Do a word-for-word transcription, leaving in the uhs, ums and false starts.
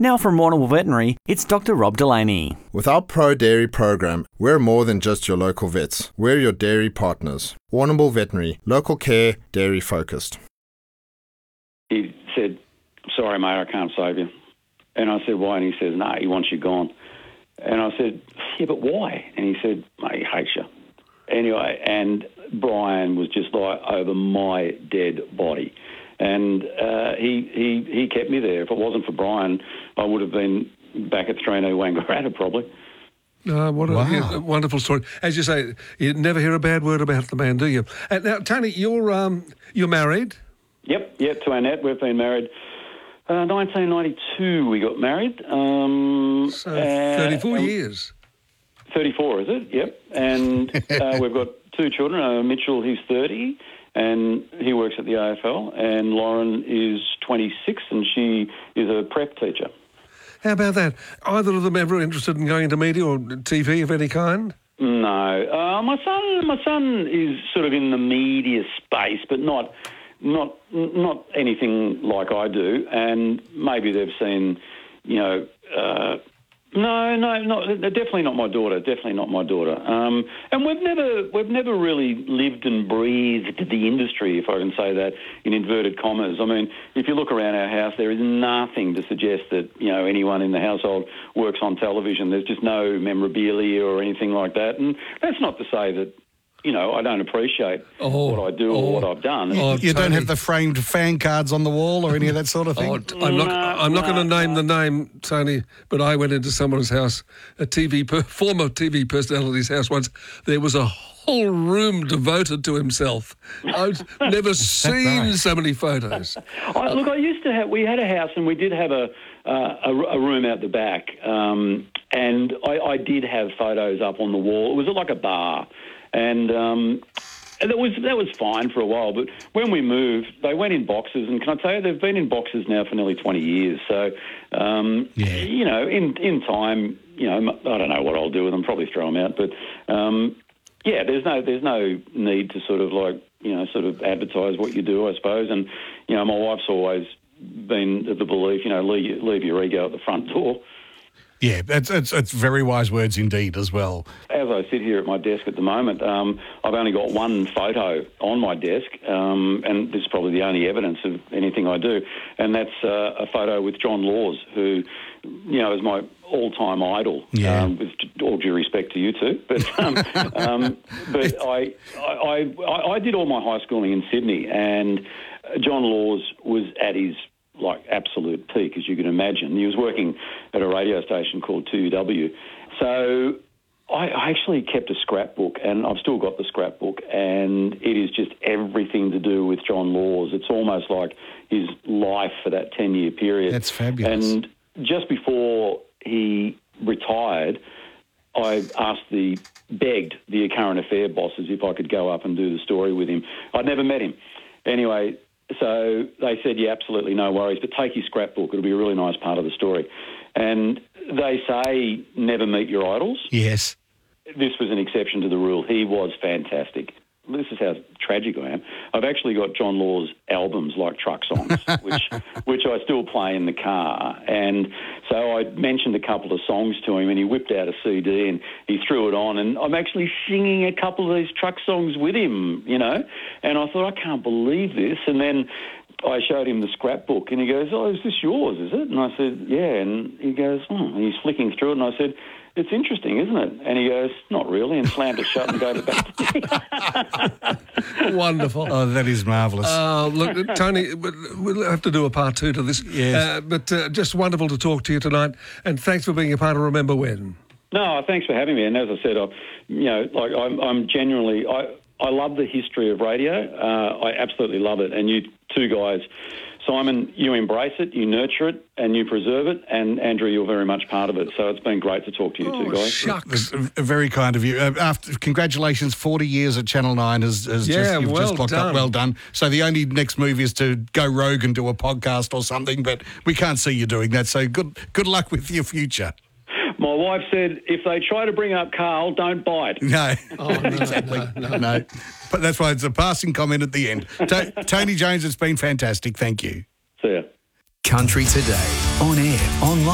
Now from Warrnambool Veterinary, it's Doctor Rob Delaney. With our Pro Dairy program, we're more than just your local vets. We're your dairy partners. Warrnambool Veterinary, local care, dairy focused. He said, sorry mate, I can't save you. And I said, why? And he says, no, he wants you gone. And I said, yeah, but why? And he said, mate, he hates you. Anyway, and Brian was just like over my dead body. And uh, he, he he kept me there. If it wasn't for Brian, I would have been back at three oh Wangaratta probably. Uh, what a, Wow. yeah, a wonderful story. As you say, you never hear a bad word about the man, do you? And now, Tony, you're um, you're married? Yep, yep, to Annette. We've been married. Uh, nineteen ninety-two we got married. Um, So uh, thirty-four and- years. thirty-four, is it? Yep. And uh, we've got two children. Uh, Mitchell, he's thirty, and he works at the A F L. And Lauren is twenty-six, and she is a prep teacher. How about that? Either of them ever interested in going into media or T V of any kind? No. Uh, my son my son is sort of in the media space, but not not not anything like I do. And maybe they've seen, you know... Uh, No, no, not, definitely not my daughter. Definitely not my daughter. Um, and we've never, we've never really lived and breathed the industry, if I can say that in inverted commas. I mean, if you look around our house, there is nothing to suggest that you know anyone in the household works on television. There's just no memorabilia or anything like that. And that's not to say that you know I don't appreciate Oh, what I do oh, or what I've done. oh, You don't Tony. have the framed fan cards on the wall or any of that sort of thing? Oh, t- I'm not. No, I'm not no, going to name no. the name, Tony. But I went into someone's house, a T V per, former T V personality's house once. There was a whole room devoted to himself. I've never seen right? so many photos. I, look, I used to have. We had a house, and we did have a uh, a, a room out the back, um, and I, I did have photos up on the wall. It was like a bar, and. Um, And that was that was fine for a while, but when we moved, they went in boxes, and can I tell you, they've been in boxes now for nearly twenty years. So, um, Yeah. you know, in in time, you know, I don't know what I'll do with them. Probably throw them out, but um, yeah, there's no there's no need to sort of like you know sort of advertise what you do, I suppose. And you know, my wife's always been of the belief, you know, leave, leave your ego at the front door. Yeah, it's, it's, it's very wise words indeed as well. As I sit here at my desk at the moment, um, I've only got one photo on my desk, um, and this is probably the only evidence of anything I do, and that's uh, a photo with John Laws, who, you know, is my all-time idol. Yeah. Um, with all due respect to you two, but um, um, but I, I I I did all my high schooling in Sydney, and John Laws was at his like absolute peak, as you can imagine. He was working at a radio station called two W. So I I actually kept a scrapbook, and I've still got the scrapbook, and it is just everything to do with John Laws. It's almost like his life for that ten-year period. That's fabulous. And just before he retired, I asked the, begged the Current Affair bosses if I could go up and do the story with him. I'd never met him. Anyway, so they said, yeah, absolutely, no worries, but take his scrapbook. It'll be a really nice part of the story. And they say never meet your idols. Yes. This was an exception to the rule. He was fantastic. This is how tragic I am. I've actually got John Law's albums like Truck Songs, which which I still play in the car. And so I mentioned a couple of songs to him, and he whipped out a C D and he threw it on. And I'm actually singing a couple of these truck songs with him, you know. And I thought, I can't believe this. And then I showed him the scrapbook, and he goes, oh, is this yours, is it? And I said, yeah. And he goes, oh. And he's flicking through it, and I said, it's interesting, isn't it? And he goes, not really, and slammed it shut and gave it back to me. Wonderful. Oh, that is marvellous. Uh, look, Tony, we'll have to do a part two to this. Yes. Uh, but uh, just wonderful to talk to you tonight, and thanks for being a part of Remember When. No, thanks for having me. And as I said, I, you know, like I'm, I'm genuinely, I, I love the history of radio. Uh, I absolutely love it. And you two guys, Simon, you embrace it, you nurture it, and you preserve it. And Andrew, you're very much part of it. So it's been great to talk to you Oh, two guys. shucks. Very kind of you. Uh, after congratulations, forty years at Channel Nine has, has Yeah, just, you've well just clocked done. up. Well done. So the only next move is to go rogue and do a podcast or something, but we can't see you doing that. So good, good luck with your future. My wife said, if they try to bring up Carl, don't bite. No, Oh, no, exactly. no, no. No, but that's why it's a passing comment at the end. To- Tony Jones, it's been fantastic. Thank you. See ya. Country Today, on air, online.